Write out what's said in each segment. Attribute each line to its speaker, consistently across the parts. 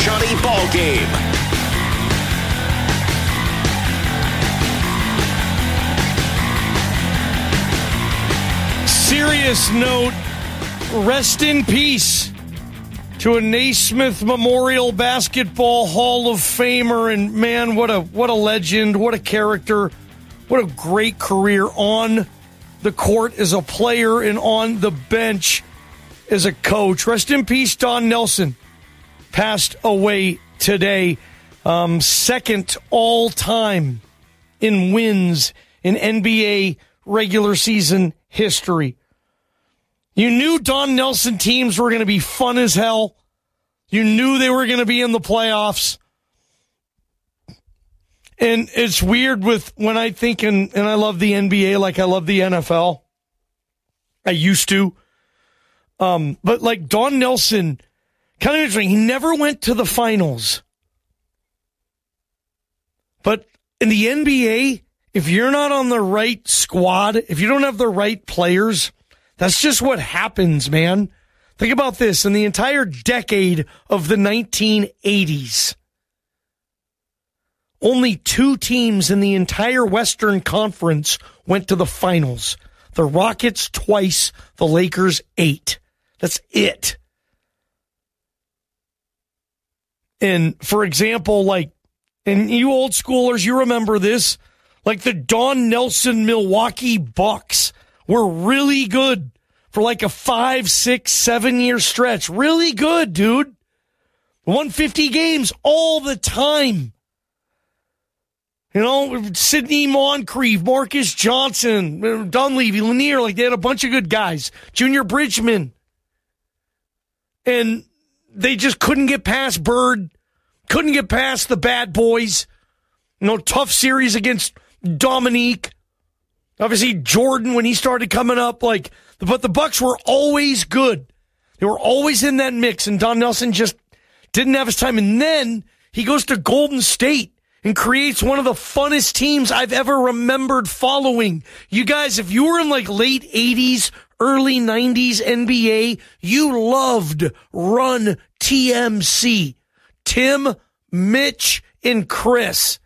Speaker 1: Johnny Ballgame.
Speaker 2: Serious note, rest in peace to a Naismith Memorial Basketball Hall of Famer. And man, what a legend, what a character, what a great career on the court as a player and on the bench as a coach. Rest in peace, Don Nelson. Passed away today. Second all-time in wins in NBA regular season history. You knew Don Nelson teams were going to be fun as hell. You knew they were going to be in the playoffs. And it's weird with when I think, and I love the NBA like I love the NFL. I used to. But like Don Nelson, kind of interesting. He never went to the finals. But in the NBA, if you're not on the right squad, if you don't have the right players, that's just what happens, man. Think about this. In the entire decade of the 1980s, only 2 teams in the entire Western Conference went to the finals. The Rockets twice, the Lakers 8. That's it. And for example, and you old schoolers, you remember this, like the Don Nelson Milwaukee Bucks were really good for like a 5, 6, 7 year stretch. Really good, dude. Won 50 games all the time. You know, Sidney Moncrief, Marcus Johnson, Dunleavy, Lanier, like they had a bunch of good guys. Junior Bridgman. And they just couldn't get past Bird, couldn't get past the bad boys. You know, tough series against Dominique. Obviously, Jordan, when he started coming up, but the Bucks were always good. They were always in that mix, and Don Nelson just didn't have his time. And then he goes to Golden State and creates one of the funnest teams I've ever remembered following. You guys, if you were in late 80s, early 90s NBA, you loved Run TMC. Tim, Mitch, and Chris.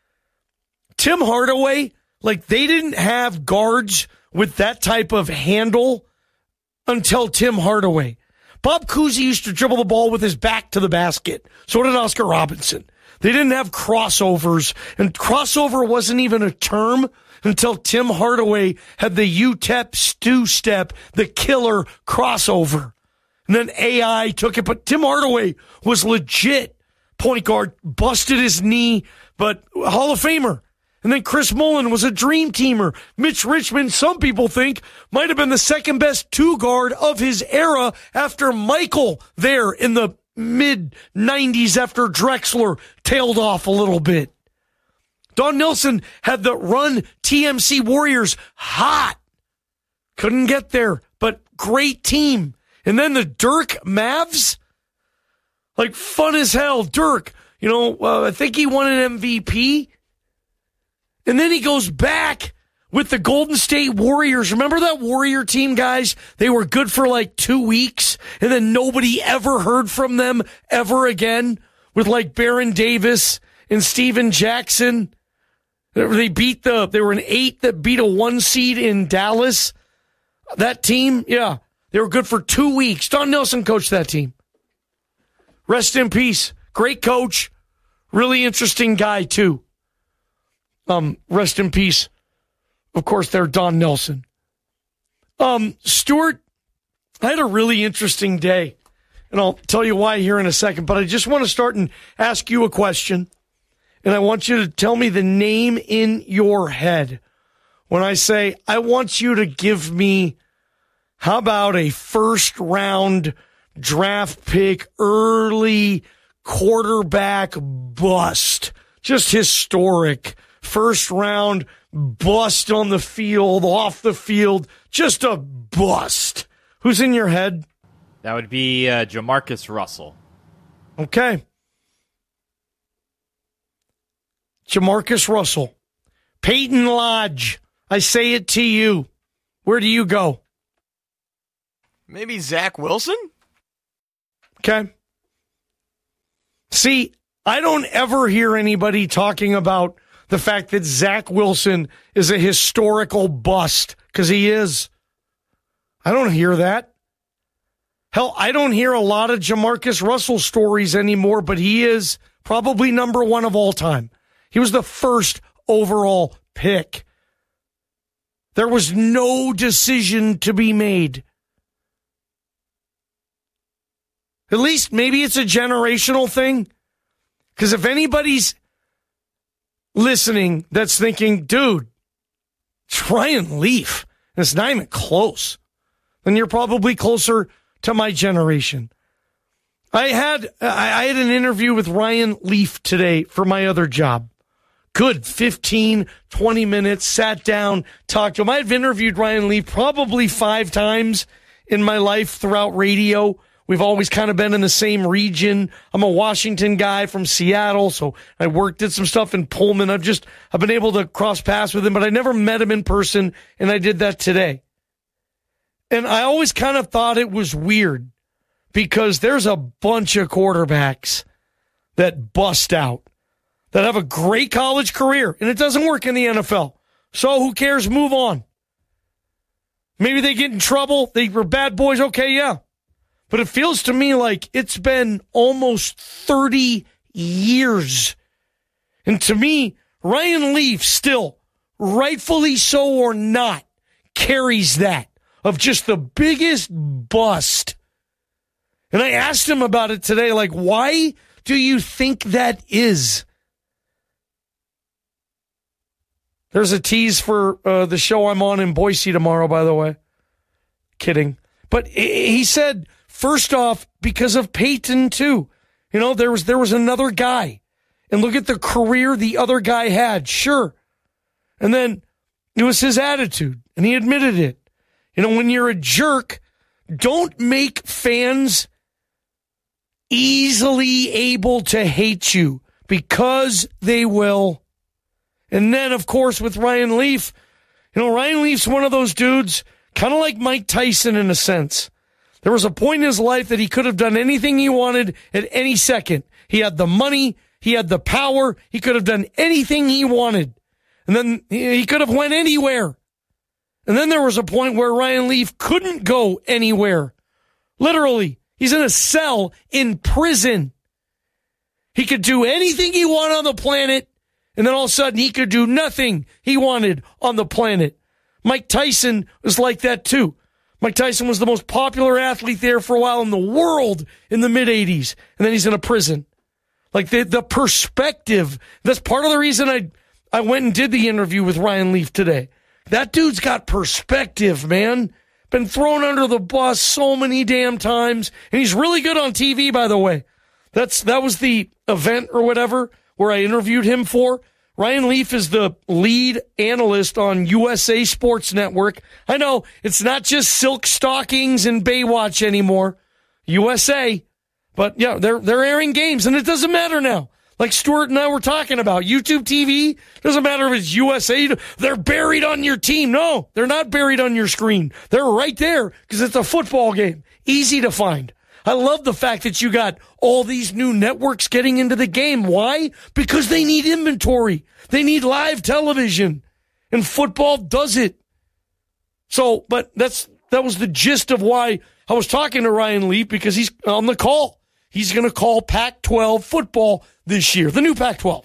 Speaker 2: Tim Hardaway, they didn't have guards with that type of handle until Tim Hardaway. Bob Cousy used to dribble the ball with his back to the basket. So did Oscar Robinson. They didn't have crossovers, and crossover wasn't even a term until Tim Hardaway had the UTEP two-step, the killer crossover. And then AI took it, but Tim Hardaway was legit point guard, busted his knee, but Hall of Famer. And then Chris Mullin was a dream teamer. Mitch Richmond, some people think, might have been the second best 2-guard of his era after Michael there in the mid-90s after Drexler tailed off a little bit. Don Nelson had the Run TMC Warriors hot. Couldn't get there, but great team. And then the Dirk Mavs, fun as hell. Dirk, I think he won an MVP. And then he goes back with the Golden State Warriors. Remember that Warrior team, guys? They were good for 2 weeks, and then nobody ever heard from them ever again with Baron Davis and Steven Jackson. They were an 8 that beat a 1 seed in Dallas. That team, yeah, they were good for 2 weeks. Don Nelson coached that team. Rest in peace. Great coach. Really interesting guy, too. Rest in peace. Of course, they're Don Nelson. Stuart, I had a really interesting day, and I'll tell you why here in a second, but I just want to start and ask you a question, and I want you to tell me the name in your head. When I say, I want you to give me, how about a first-round draft pick, early quarterback bust, just historic, first-round bust on the field, off the field, just a bust. Who's in your head?
Speaker 3: That would be Jamarcus Russell.
Speaker 2: Okay. Jamarcus Russell. Peyton Lodge. I say it to you. Where do you go?
Speaker 4: Maybe Zach Wilson?
Speaker 2: Okay. See, I don't ever hear anybody talking about the fact that Zach Wilson is a historical bust, because he is. I don't hear that. Hell, I don't hear a lot of Jamarcus Russell stories anymore, but he is probably number one of all time. He was the first overall pick. There was no decision to be made. At least maybe it's a generational thing. Because if anybody's listening that's thinking, dude, it's Ryan Leaf, and it's not even close, then you're probably closer to my generation. I had an interview with Ryan Leaf today for my other job. Good 15, 20 minutes, sat down, talked to him. I've interviewed Ryan Leaf probably 5 times in my life throughout radio. We've always kind of been in the same region. I'm a Washington guy from Seattle, so I did some stuff in Pullman. I've been able to cross paths with him, but I never met him in person, and I did that today. And I always kind of thought it was weird because there's a bunch of quarterbacks that bust out, that have a great college career, and it doesn't work in the NFL. So who cares? Move on. Maybe they get in trouble. They were bad boys. Okay, yeah. But it feels to me like it's been almost 30 years. And to me, Ryan Leaf still, rightfully so or not, carries that of just the biggest bust. And I asked him about it today, like, why do you think that is? There's a tease for the show I'm on in Boise tomorrow, by the way. Kidding. But he said, first off, because of Peyton, too. You know, there was another guy. And look at the career the other guy had. Sure. And then it was his attitude. And he admitted it. You know, when you're a jerk, don't make fans easily able to hate you, because they will. And then, of course, with Ryan Leaf, you know, Ryan Leaf's one of those dudes, kind of like Mike Tyson in a sense. There was a point in his life that he could have done anything he wanted at any second. He had the money. He had the power. He could have done anything he wanted. And then he could have went anywhere. And then there was a point where Ryan Leaf couldn't go anywhere. Literally, he's in a cell in prison. He could do anything he wanted on the planet, and then all of a sudden he could do nothing he wanted on the planet. Mike Tyson was like that too. Mike Tyson was the most popular athlete there for a while in the world in the mid-'80s, and then he's in a prison. Like the perspective, that's part of the reason I went and did the interview with Ryan Leaf today. That dude's got perspective, man. Been thrown under the bus so many damn times, and he's really good on TV, by the way. That was the event or whatever where I interviewed him for. Ryan Leaf is the lead analyst on USA Sports Network. I know it's not just silk stockings and Baywatch anymore. USA. But yeah, they're airing games, and it doesn't matter now. Like Stuart and I were talking about, YouTube TV, doesn't matter if it's USA, they're buried on your team. No, they're not buried on your screen. They're right there because it's a football game. Easy to find. I love the fact that you got all these new networks getting into the game. Why? Because they need inventory. They need live television. And football does it. So, but that was the gist of why I was talking to Ryan Leaf, because he's on the call. He's going to call Pac-12 football this year, the new Pac-12.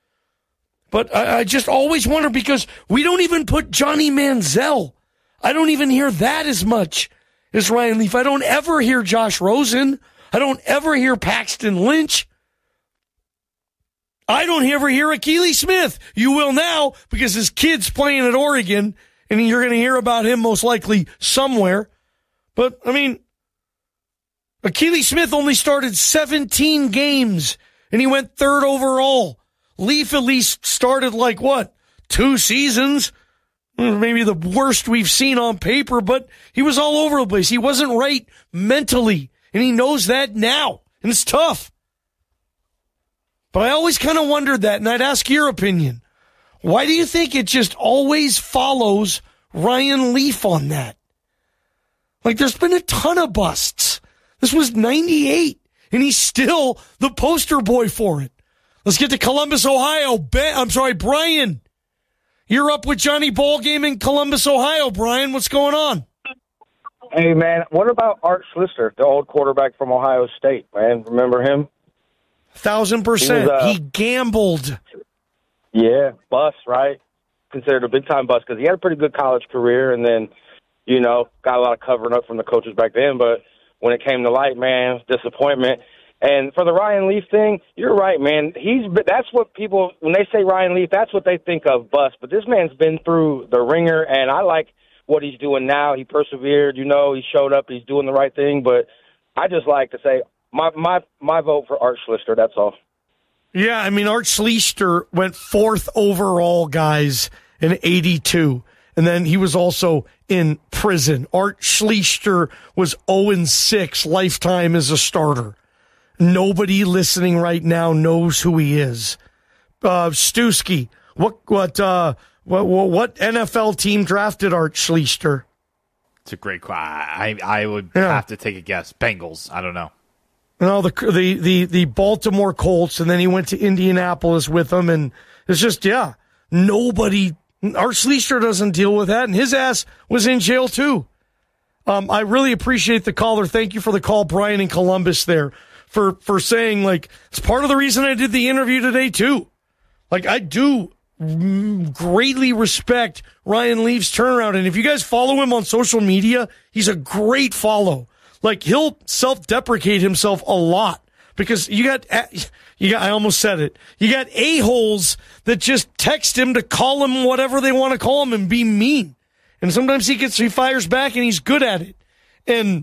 Speaker 2: But I just always wonder, because we don't even put Johnny Manziel. I don't even hear that as much as Ryan Leaf. I don't ever hear Josh Rosen. I don't ever hear Paxton Lynch. I don't ever hear Akili Smith. You will now, because his kid's playing at Oregon, and you're going to hear about him most likely somewhere. But, I mean, Akili Smith only started 17 games, and he went 3rd overall. Leaf at least started, 2 seasons. Maybe the worst we've seen on paper, but he was all over the place. He wasn't right mentally, and he knows that now, and it's tough. But I always kind of wondered that, and I'd ask your opinion. Why do you think it just always follows Ryan Leaf on that? There's been a ton of busts. This was 98. and he's still the poster boy for it. Let's get to Columbus, Ohio. Brian. You're up with Johnny Ballgame in Columbus, Ohio. Brian, what's going on?
Speaker 1: Hey, man, what about Art Schlichter, the old quarterback from Ohio State, man? Remember him?
Speaker 2: 1,000%. He gambled.
Speaker 1: Yeah, bust, right? Considered a big-time bust because he had a pretty good college career and then, got a lot of covering up from the coaches back then. But when it came to light, man, disappointment. And for the Ryan Leaf thing, you're right, man. That's what people, when they say Ryan Leaf, that's what they think of, bust. But this man's been through the ringer, and I like what he's doing now. He persevered, he showed up, he's doing the right thing. But I just like to say my vote for Art Schlichter, that's all.
Speaker 2: Yeah, I mean, Art Schlichter went 4th overall, guys, in 82. And then he was also in prison. Art Schlichter was 0-6 lifetime as a starter. Nobody listening right now knows who he is. Stewski, what NFL team drafted Art Schlichter?
Speaker 3: It's a great question. I would have to take a guess. Bengals. I don't know.
Speaker 2: No, the Baltimore Colts, and then he went to Indianapolis with them, and it's just, nobody. Art Schlichter doesn't deal with that, and his ass was in jail too. I really appreciate the caller. Thank you for the call, Brian in Columbus there, for saying, like, it's part of the reason I did the interview today too. Like, I do greatly respect Ryan Leaf's turnaround, and if you guys follow him on social media, he's a great follow. Like, he'll self-deprecate himself a lot because you got, I almost said it. You got a-holes that just text him to call him whatever they want to call him and be mean. And sometimes he fires back and he's good at it. And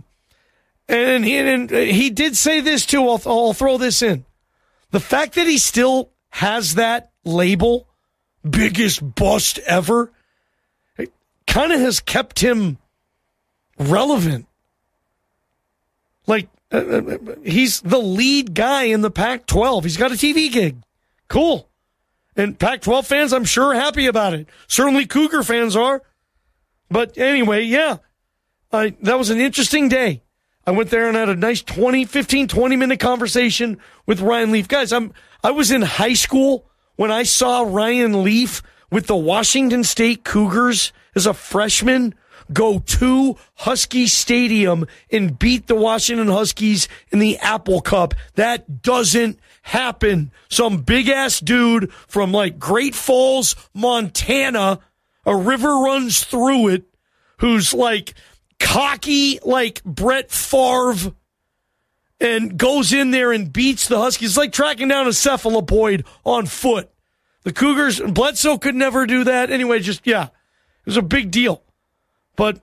Speaker 2: he did say this too. I'll throw this in. The fact that he still has that label, biggest bust ever, it kind of has kept him relevant. Like, he's the lead guy in the Pac-12. He's got a TV gig. Cool. And Pac-12 fans, I'm sure, are happy about it. Certainly Cougar fans are. But anyway, that was an interesting day. I went there and had a nice 20-minute conversation with Ryan Leaf. Guys, I was in high school when I saw Ryan Leaf with the Washington State Cougars as a freshman go to Husky Stadium and beat the Washington Huskies in the Apple Cup. That doesn't happen. Some big-ass dude from, like, Great Falls, Montana, a river runs through it, who's, like, cocky like Brett Favre, and goes in there and beats the Huskies. It's like tracking down a cephalopoid on foot. The Cougars, Bledsoe could never do that. Anyway, it was a big deal. But,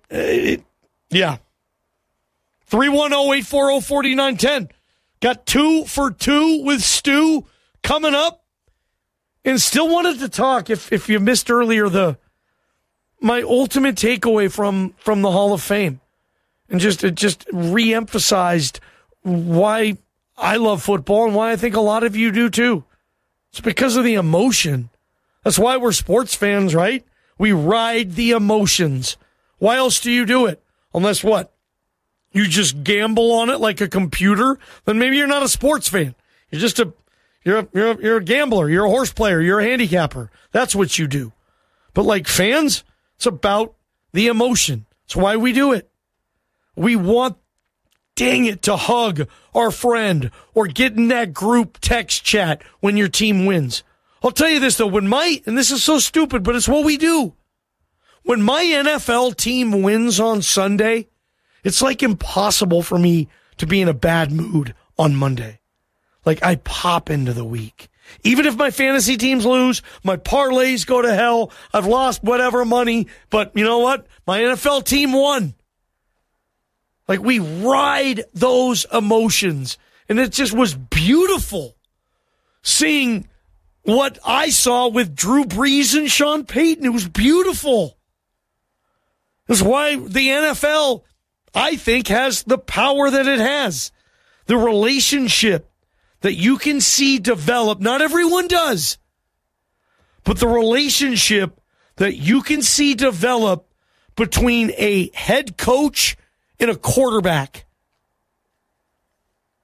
Speaker 2: 310-840-4910. Got 2 for 2 with Stu coming up. And still wanted to talk, if you missed earlier, my ultimate takeaway from the Hall of Fame. And it just re-emphasized why I love football and why I think a lot of you do too. It's because of the emotion. That's why we're sports fans, right? We ride the emotions. Why else do you do it? Unless what? You just gamble on it like a computer? Then maybe you're not a sports fan. You're just you're a gambler. You're a horse player. You're a handicapper. That's what you do. But like fans, it's about the emotion. It's why we do it. We want, dang it, to hug our friend or get in that group text chat when your team wins. I'll tell you this, though. And this is so stupid, but it's what we do. When my NFL team wins on Sunday, it's like impossible for me to be in a bad mood on Monday. Like, I pop into the week. Even if my fantasy teams lose, my parlays go to hell, I've lost whatever money, but you know what? My NFL team won. Like, we ride those emotions. And it just was beautiful seeing what I saw with Drew Brees and Sean Payton. It was beautiful. That's why the NFL, I think, has the power that it has. The relationship that you can see develop. Not everyone does. But the relationship that you can see develop between a head coach and a quarterback.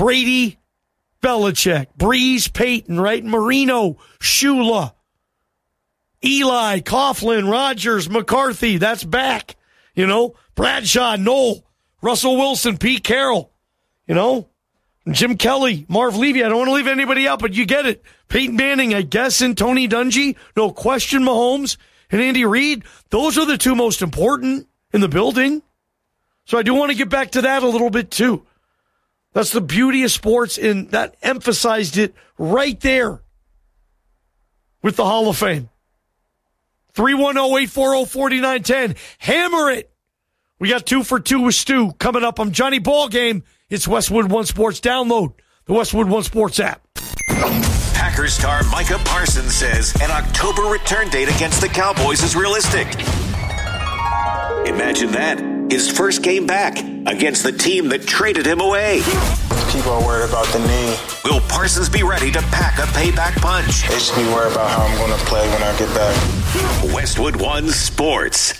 Speaker 2: Brady, Belichick, Breeze, Peyton, right? Marino, Shula, Eli, Coughlin, Rodgers, McCarthy, that's back. You know, Bradshaw, Noel, Russell Wilson, Pete Carroll, you know, Jim Kelly, Marv Levy. I don't want to leave anybody out, but you get it. Peyton Manning, I guess, and Tony Dungy. No question, Mahomes and Andy Reid. Those are the two most important in the building. So I do want to get back to that a little bit, too. That's the beauty of sports, and that emphasized it right there with the Hall of Fame. 310-840-4910. Hammer it. We got 2 for 2 with Stu coming up on Johnny Ballgame. It's Westwood One Sports. Download the Westwood One Sports app.
Speaker 4: Packers star Micah Parsons says an October return date against the Cowboys is realistic. Imagine that. His first game back against the team that traded him away.
Speaker 5: People are worried about the knee.
Speaker 4: Will Parsons be ready to pack a payback punch?
Speaker 5: They should be worried about how I'm going to play when I get back.
Speaker 4: Westwood One Sports.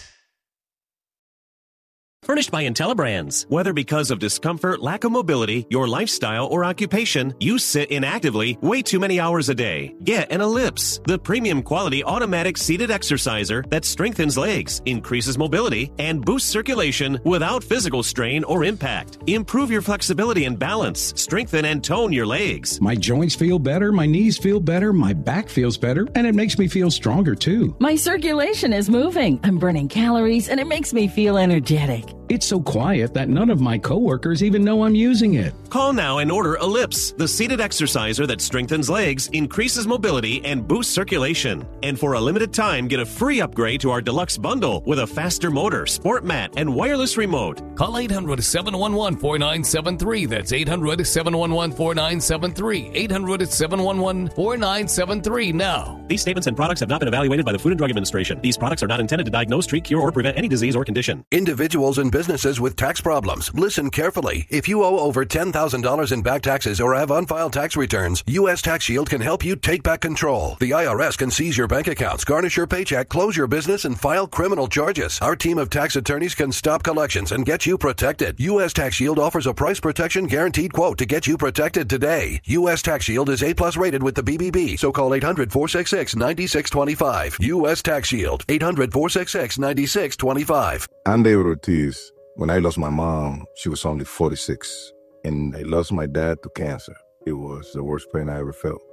Speaker 6: Furnished by IntelliBrands. Whether because of discomfort, lack of mobility, your lifestyle, or occupation, you sit inactively way too many hours a day. Get an Ellipse, the premium quality automatic seated exerciser that strengthens legs, increases mobility, and boosts circulation without physical strain or impact. Improve your flexibility and balance. Strengthen and tone your legs.
Speaker 7: My joints feel better, my knees feel better, my back feels better, and it makes me feel stronger too.
Speaker 8: My circulation is moving. I'm burning calories, and it makes me feel energetic.
Speaker 7: It's so quiet that none of my coworkers even know I'm using it.
Speaker 6: Call now and order Ellipse, the seated exerciser that strengthens legs, increases mobility, and boosts circulation. And for a limited time, get a free upgrade to our deluxe bundle with a faster motor, sport mat, and wireless remote.
Speaker 9: Call 800-711-4973. That's 800-711-4973. 800-711-4973 now.
Speaker 6: These statements and products have not been evaluated by the Food and Drug Administration. These products are not intended to diagnose, treat, cure, or prevent any disease or condition.
Speaker 10: Individuals and businesses with tax problems, listen carefully. If you owe over $10,000 in back taxes or have unfiled tax returns, U.S. Tax Shield can help you take back control. The IRS can seize your bank accounts, garnish your paycheck, close your business, and file criminal charges. Our team of tax attorneys can stop collections and get you protected. U.S. Tax Shield offers a price protection guaranteed quote to get you protected today. U.S. Tax Shield is A+ rated with the BBB, so call 800-466-9625. U.S. Tax Shield, 800-466-9625.
Speaker 11: I'm David Ortiz. When I lost my mom, she was only 46, and I lost my dad to cancer. It was the worst pain I ever felt.